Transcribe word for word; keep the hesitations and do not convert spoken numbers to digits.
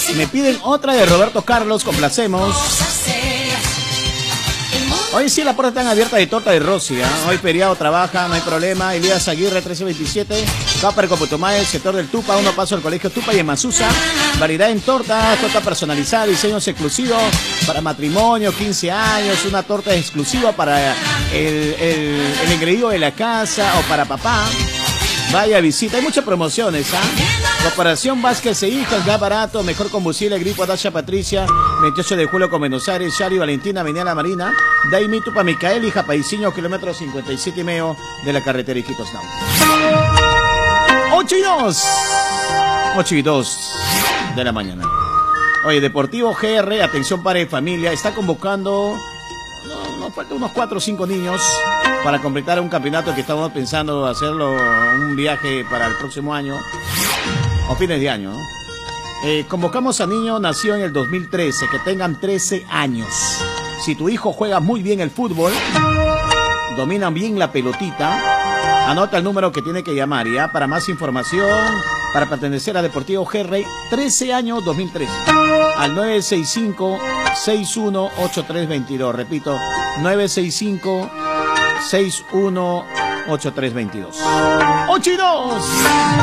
Me piden otra de Roberto Carlos, complacemos. Hoy sí la puerta está abierta de Torta de Rossi, ¿eh? Hoy feriado, trabaja, no hay problema. Elías Aguirre, trece veintisiete. Cápar Coputumay, sector del Tupa, uno paso al colegio Tupa y en Masusa. Variedad en torta, torta personalizada, diseños exclusivos para matrimonio, quince años, una torta exclusiva para el, el, el engreído de la casa o para papá. Vaya visita, hay muchas promociones, ¿ah? ¿eh? Corporación Vázquez e Hijas, gas barato, mejor combustible, Gripo Dasha Patricia, veintiocho de julio con Buenos Aires, Shari Valentina, Avenida La Marina, Daimi Tupa Micael, hija Paisiño, kilómetro cincuenta y siete y medio de la carretera Iquitos Now. ocho y dos. ocho y dos de la mañana. Oye, Deportivo G R, atención padre de familia, está convocando, no, no faltan unos cuatro o cinco niños para completar un campeonato que estamos pensando hacerlo, un viaje para el próximo año, o fines de año, ¿no? Eh, convocamos a niños nacidos en el dos mil trece, que tengan trece años. Si tu hijo juega muy bien el fútbol, dominan bien la pelotita, anota el número que tiene que llamar, ¿ya? Para más información, para pertenecer a Deportivo G R, trece años, dos mil trece, al nueve seis cinco, seis uno ocho tres dos dos. Repito, nueve seis cinco, seis uno ocho tres dos dos. ocho y dos.